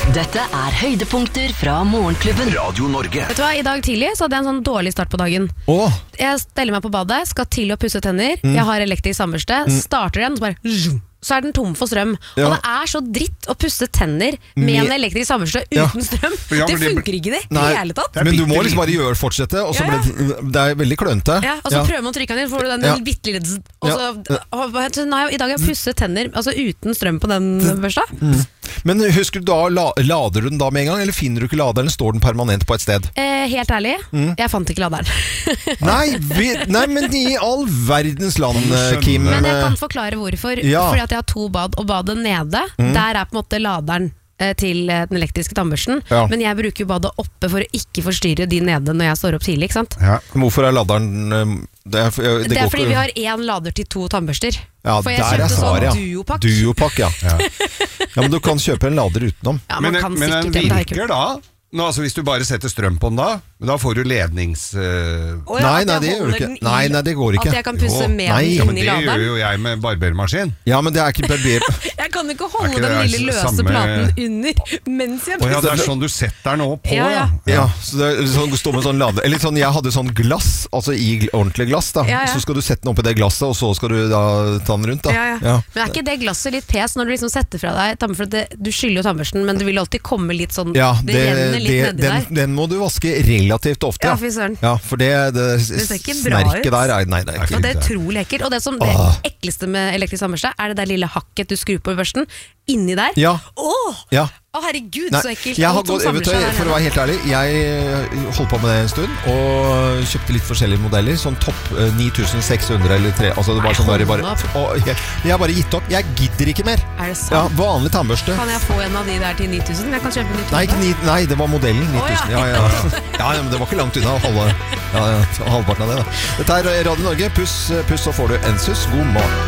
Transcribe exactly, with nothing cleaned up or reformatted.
Dette er høydepunkter fra Morgenklubben. Radio Norge. Vet du hva, I dag tidlig så hadde jeg en sånn dårlig start på dagen. Åh. Jeg steller meg på badet, skal til å pusse tenner. Mm. Jeg har elektrisk tannbørste. Mm. Starter den, så bare så er den tom for strøm. Ja. Og det er så dritt å pusse tenner med, med en elektrisk tannbørste uten ja. strøm. Ja, det det, funker ikke det i hele tatt. Men du må liksom bare gjøre fortsette, og så ja, ja. ble det, det er veldig klønete. Ja, og så ja. prøver man å trykke den inn, får du den ja. bitte lille og så, ja. og, så, nei, I dag har jeg pusset tenner altså uten strøm på den børsta. Mm. Men husker du da, la, lader du den da med en gang, eller finner du ikke laderen, står den permanent på et sted? Eh, helt ærlig, mm. jeg fant ikke laderen. nei, vi, nei, men i all verdens land, Kim. Men jeg kan forklare hvorfor. Ja. Fordi at jeg har to bad, og badet nede, mm. der er på en måte laderen eh, til eh, den elektriske tannbørsten. Ja. Men jeg bruker jo badet oppe for å ikke forstyrre de nede når jeg står opp tidlig, ikke sant? Ja. Hvorfor er laderen... Um, det er, det det er fordi ikke... vi har én lader til to tannbørster. Ja, for jeg der kjøpte er sånn ja. duopakk. Duopakk, ja. ja. Ja, men du kan kjøpe en lader utenom. Ja, man men kan men den sikkert, virker da? Nå, altså, hvis du bare setter strøm på den da, da får du lednings... Uh... Oh, ja, nei, nei, det gjør du ikke. Nei, nei, det går ikke. At jeg kan pusse med nei. den ja, inn i laderen. Det gjør jo jeg med barbermaskin. Ja, men det er ikke barber... jeg kan ikke holde ikke den lille løse samme... platen under mens jeg pusser. Oh, ja, det er pusser. sånn du setter den opp på, ja. Ja, ja. ja så det er sånn, står med sånn lader. Eller sånn, jeg hadde sånn glass, altså i ordentlig glass da. Ja, ja. Så skal du sette den opp i det glasset, og så skal du da ta den rundt da. Ja, ja. Ja. Men er ikke det glasset litt pes når du liksom setter fra deg tannbørsten? For det, du skyller jo tannbørsten, men det vil alltid komme litt sånn, ja, det, det renner litt det, nedi den, der. Den må du vaske relativt ofte. Ja, fy søren. Ja, for det, det, det ser ikke bra ut. Der er, nei, det er ikke og det er utrolig ekkelt. Og det, som, det ekleste med elektrisk tannbørste er det der lille hakket du skrur på i børsten. Inni der. Ja. Åh! Ja. Å, herregud, nei, så ekkelt. Jeg har gått, vet du, for å være helt ærlig, jeg holdt på med det en stund og kjøpte litt forskjellige modeller, sånn topp uh, ni tusen seks hundre eller tre, altså det var sånn bare, bare og jeg, jeg har bare gitt opp, jeg gidder ikke mer. Er det sant? Ja, vanlig tannbørste. Kan jeg få en av de der til ni tusen? Jeg kan kjøpe ni tusen. Nei, ikke ni, nei, det var modellen ni tusen. Oh, ja. Ja, ja. Ja, ja, men det var ikke langt unna halve, ja, ja, halvparten av det da. Dette er Radio Norge, puss, puss så får du en suss, god morgen.